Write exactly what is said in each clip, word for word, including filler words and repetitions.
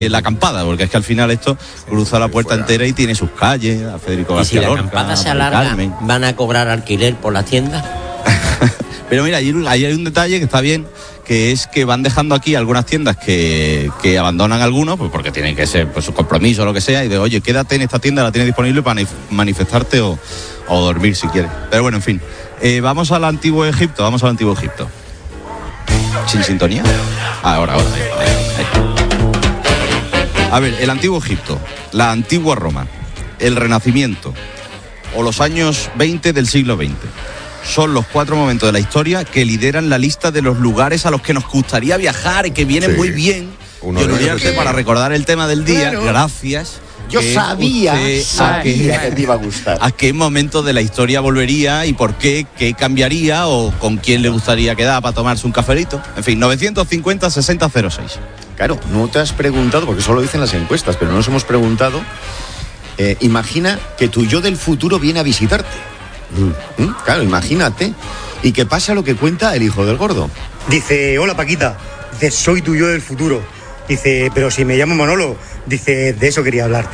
la acampada, porque es que al final esto cruza la puerta entera y tiene sus calles, a Federico García Lorca. Y si la acampada se alarga, Carmen, ¿van a cobrar alquiler por la tienda? Pero mira, ahí, ahí hay un detalle que está bien, que es que van dejando aquí algunas tiendas que, que abandonan algunos, pues porque tienen que ser pues, su compromiso o lo que sea, y de oye, quédate en esta tienda, la tienes disponible para manifestarte o, o dormir si quieres. Pero bueno, en fin, eh, vamos al antiguo Egipto, vamos al antiguo Egipto. ¿Sin sintonía? Ah, ahora, ahora. Ahí, ahí, ahí. A ver, el antiguo Egipto, la antigua Roma, el Renacimiento o los años veinte del siglo veinte. Son los cuatro momentos de la historia que lideran la lista de los lugares a los que nos gustaría viajar y que vienen sí. muy bien. Uno Yo diría que para recordar el tema del día, claro. gracias. Yo sabía, sabía que, que te iba a gustar. ¿A qué momento de la historia volvería y por qué? ¿Qué cambiaría o con quién le gustaría quedar para tomarse un cafelito? En fin, novecientos cincuenta sesenta cero seis. Claro, no te has preguntado, porque solo dicen las encuestas, pero no nos hemos preguntado. Eh, imagina que tu yo del futuro viene a visitarte. Mm. ¿Mm? Claro, imagínate. Y que pasa lo que cuenta el hijo del gordo. Dice, hola Paquita, dice, soy tu yo del futuro. Dice, pero si me llamo Manolo, dice, de eso quería hablarte.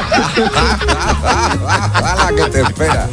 ¡Hala que te espera!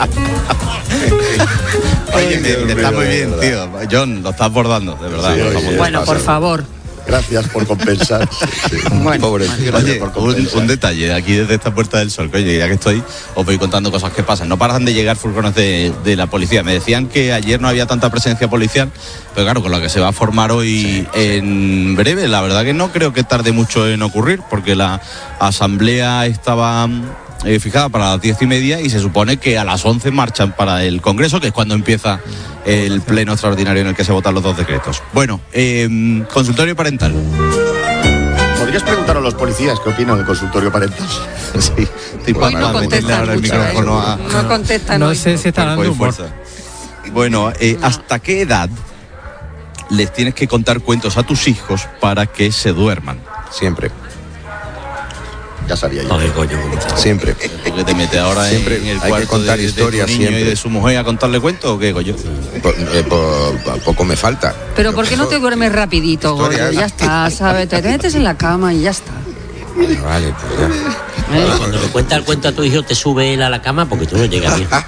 Oye, me, me está muy bien, tío. John, lo estás bordando, de verdad. Sí, oye, oye, bueno, por favor. Gracias por compensar. Sí. Bueno, pobre, oye, por compensar. Un, un detalle aquí desde esta Puerta del Sol, que oye, ya que estoy, os voy contando cosas que pasan. No paran de llegar furgones de, de la policía. Me decían que ayer no había tanta presencia policial, pero claro, con lo que se va a formar hoy sí, en sí. breve, la verdad que no creo que tarde mucho en ocurrir, porque la asamblea estaba eh, fijada para las diez y media y se supone que a las once marchan para el Congreso, que es cuando empieza el pleno extraordinario en el que se votan los dos decretos. Bueno, eh, consultorio parental. ¿Podrías preguntar a los policías qué opinan del consultorio parental? Sí, Hoy no contestan mucho, ¿eh? a... No contestan No hoy. sé si está dando humor. Bueno, eh, no. ¿hasta qué edad les tienes que contar cuentos a tus hijos para que se duerman? Siempre. Ya sabía yo. Joder, coño, siempre. ¿Porque te metes ahora siempre en el hay cuarto que contar de, historias de tu niño siempre. y de su mujer a contarle cuentos o qué, Goyo? Po, eh, po, poco me falta. Pero ¿por qué no te duermes rapidito, Goyo? Ya está, ¿sabes? Te metes en la cama y ya está. Vale, vale, pues ya. ¿Eh? Cuando le cuentas el cuento a tu hijo, te sube él a la cama porque tú no llegas bien.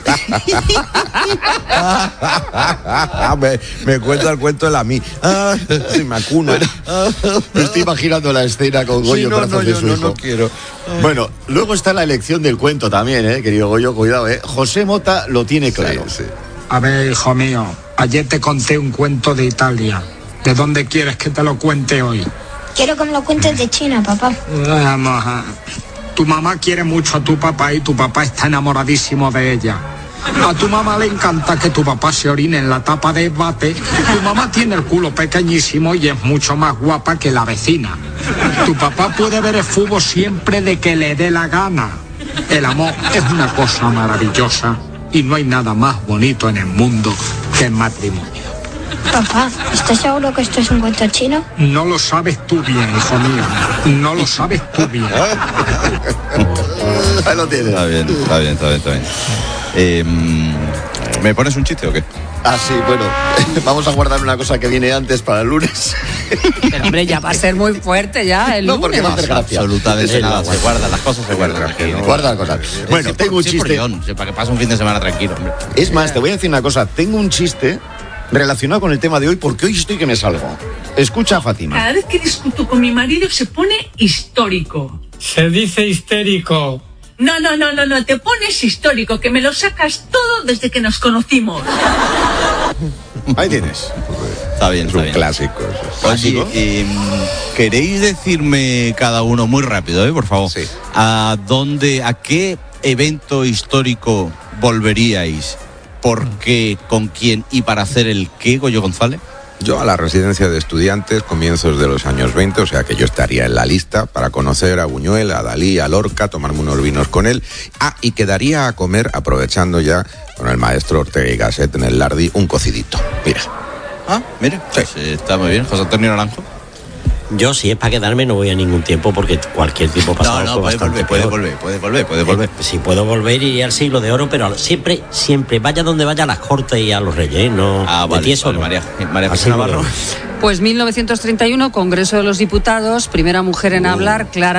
me, me cuenta el cuento de la mí. Sí, me acuna. Me estoy imaginando la escena con Goyo sí, no, brazos no, de yo su no, hijo. no quiero. Bueno, luego está la elección del cuento también, ¿eh, querido Goyo? Cuidado, ¿eh? José Mota lo tiene claro. Sí, sí. A ver, hijo mío, ayer te conté un cuento de Italia. ¿De dónde quieres que te lo cuente hoy? Quiero que me lo cuentes de China, papá. Vamos a... Tu mamá quiere mucho a tu papá y tu papá está enamoradísimo de ella. A tu mamá le encanta que tu papá se orine en la tapa de bate. Tu mamá tiene el culo pequeñísimo y es mucho más guapa que la vecina. Tu papá puede ver el fútbol siempre de que le dé la gana. El amor es una cosa maravillosa y no hay nada más bonito en el mundo que el matrimonio. Papá, ¿estás seguro que esto es un cuento chino? No lo sabes tú bien, hijo mío. No lo sabes tú bien. Ahí lo tienes. Está bien, está bien, está bien, está bien. Eh, ¿Me pones un chiste o qué? Ah, sí, bueno, vamos a guardar una cosa que viene antes para el lunes. Pero hombre, ya va a ser muy fuerte ya el no, lunes. porque va a hacer gracia. Absolutamente nada, se guardan, las cosas se guardan. No, guarda cosas. Bueno, sí, tengo un sí, chiste. John, sí, para que pase un fin de semana tranquilo, hombre. Es más, te voy a decir una cosa. Tengo un chiste relacionado con el tema de hoy porque hoy estoy que me salgo. Escucha a Fátima. Cada vez que discuto con mi marido se pone histórico. Se dice histérico. No, no, no, no, no, te pones histórico, que me lo sacas todo desde que nos conocimos. Ahí tienes. Está bien, Es está un bien. clásico. Oye, eh, ¿queréis decirme cada uno muy rápido, eh, por favor? Sí. ¿A dónde, a qué evento histórico volveríais? ¿Por qué, con quién y para hacer el qué, Goyo González? Yo a la residencia de estudiantes, comienzos de los años veinte, o sea que yo estaría en la lista para conocer a Buñuel, a Dalí, a Lorca, tomarme unos vinos con él. Ah, y quedaría a comer, aprovechando ya con el maestro Ortega y Gasset en el Lardi, un cocidito. Mira. Ah, mira, pues, eh, está muy bien. José Antonio Naranjo. Yo, si es para quedarme, no voy a ningún tiempo porque cualquier tiempo pasado No, no, fue puedes bastante volver, puedes peor. volver, puedes volver, puedes volver. Eh, si puedo volver, iría al siglo de oro, pero siempre, siempre, vaya donde vaya a las cortes y a los reyes, ¿no? Ah, vale, de tieso, vale, no. María, María Al José siglo de Navarro. oro. Pues mil novecientos treinta y uno, Congreso de los Diputados, primera mujer en hablar, Clara